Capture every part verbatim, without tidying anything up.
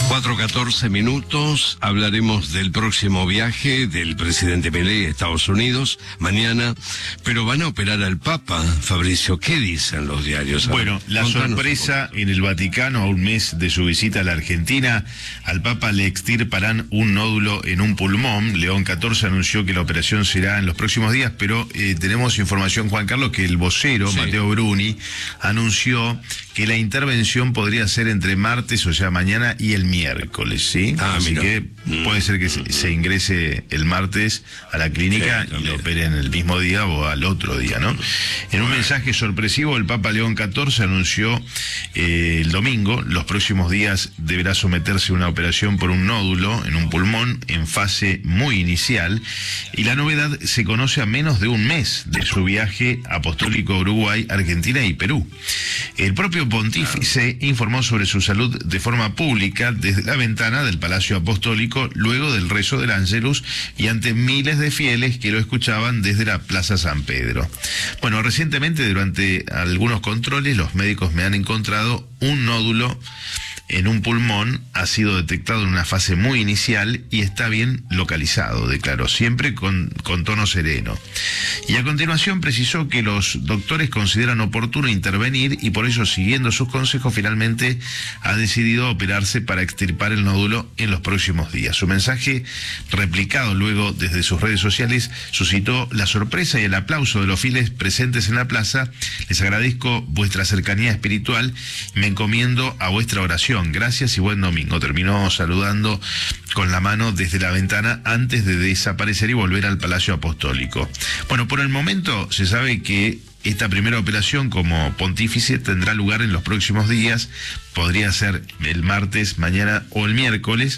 cuatro catorce minutos, hablaremos del próximo viaje del presidente Milei a Estados Unidos mañana, pero van a operar al Papa, Fabricio. ¿Qué dicen los diarios? Bueno, la Contanos sorpresa en el Vaticano a un mes de su visita a la Argentina, al Papa le extirparán un nódulo en un pulmón. León catorce anunció que la operación será en los próximos días, pero eh, tenemos información, Juan Carlos, que el vocero, sí. Matteo Bruni, anunció que la intervención podría ser entre martes, o sea, mañana, y el miércoles, ¿sí? Ah, Así mira. que puede ser que se, se ingrese el martes a la clínica, sí, y lo operen el mismo día o al otro día, ¿no? En un mensaje sorpresivo, el Papa León catorce anunció eh, el domingo, los próximos días deberá someterse a una operación por un nódulo en un pulmón en fase muy inicial, y la novedad se conoce a menos de un mes de su viaje apostólico a Uruguay, Argentina y Perú. El propio pontífice informó sobre su salud de forma pública desde la ventana del Palacio Apostólico luego del rezo del Ángelus y ante miles de fieles que lo escuchaban desde la Plaza San Pedro. Bueno, recientemente durante algunos controles los médicos me han encontrado un nódulo en un pulmón, ha sido detectado en una fase muy inicial y está bien localizado, declaró, siempre con, con tono sereno. Y a continuación precisó que los doctores consideran oportuno intervenir y por ello, siguiendo sus consejos, finalmente ha decidido operarse para extirpar el nódulo en los próximos días. Su mensaje, replicado luego desde sus redes sociales, suscitó la sorpresa y el aplauso de los fieles presentes en la plaza. Les agradezco vuestra cercanía espiritual y me encomiendo a vuestra oración. Gracias y buen domingo. Terminó saludando con la mano desde la ventana antes de desaparecer y volver al Palacio Apostólico. Bueno, por el momento se sabe que esta primera operación como pontífice tendrá lugar en los próximos días. Podría ser el martes, mañana o el miércoles.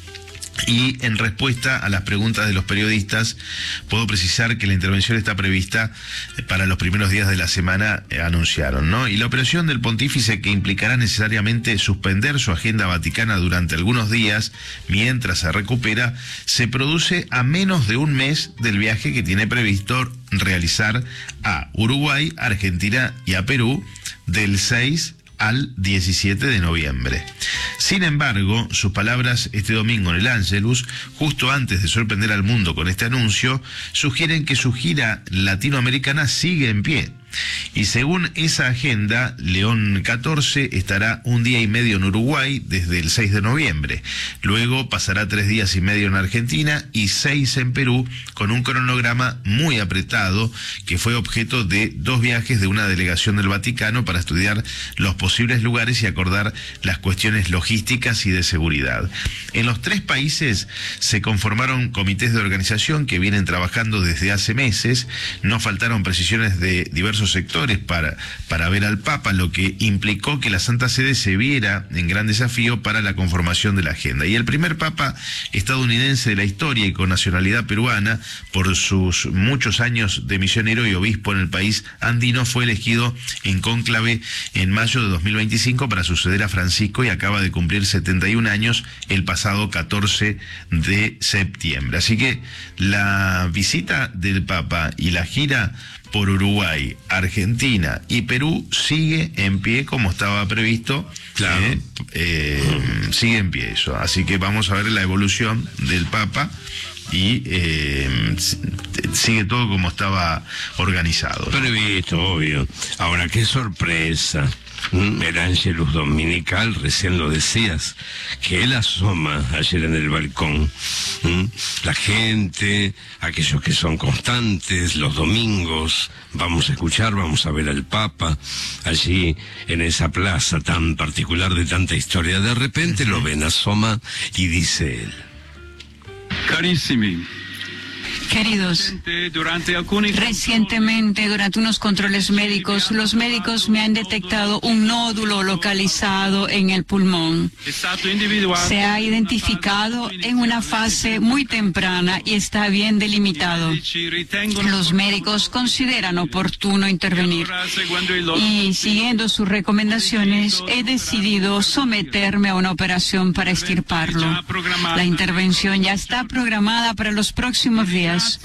Y en respuesta a las preguntas de los periodistas, puedo precisar que la intervención está prevista para los primeros días de la semana, eh, anunciaron, ¿no? Y la operación del pontífice, que implicará necesariamente suspender su agenda vaticana durante algunos días mientras se recupera, se produce a menos de un mes del viaje que tiene previsto realizar a Uruguay, Argentina y a Perú del seis al diecisiete de noviembre. Sin embargo, sus palabras este domingo en el Ángelus, justo antes de sorprender al mundo con este anuncio, sugieren que su gira latinoamericana sigue en pie. Y según esa agenda, León catorce estará un día y medio en Uruguay desde el seis de noviembre. Luego pasará tres días y medio en Argentina y seis en Perú, con un cronograma muy apretado que fue objeto de dos viajes de una delegación del Vaticano para estudiar los posibles lugares y acordar las cuestiones logísticas y de seguridad. En los tres países se conformaron comités de organización que vienen trabajando desde hace meses. No faltaron precisiones de diversos sectores para, para ver al Papa, lo que implicó que la Santa Sede se viera en gran desafío para la conformación de la agenda. Y el primer Papa estadounidense de la historia y con nacionalidad peruana, por sus muchos años de misionero y obispo en el país andino, fue elegido en cónclave en mayo de dos mil veinticinco para suceder a Francisco y acaba de cumplir setenta y un años el pasado catorce de septiembre. Así que la visita del Papa y la gira por Uruguay, Argentina y Perú sigue en pie como estaba previsto. Claro. Eh, eh, sigue en pie eso. Así que vamos a ver la evolución del Papa y eh, sigue todo como estaba organizado, ¿no? Previsto, obvio. Ahora, qué sorpresa. El Ángelus dominical, recién lo decías, que él asoma ayer en el balcón. La gente, aquellos que son constantes, los domingos, vamos a escuchar, vamos a ver al Papa, allí en esa plaza tan particular de tanta historia. De repente lo ven, asoma y dice él: Carissimi, Queridos, durante alcuni recientemente durante unos controles médicos, los médicos me han detectado un nódulo localizado en el pulmón. Se ha identificado en una fase muy temprana y está bien delimitado. Los médicos consideran oportuno intervenir y, siguiendo sus recomendaciones, he decidido someterme a una operación para extirparlo. La intervención ya está programada para los próximos días.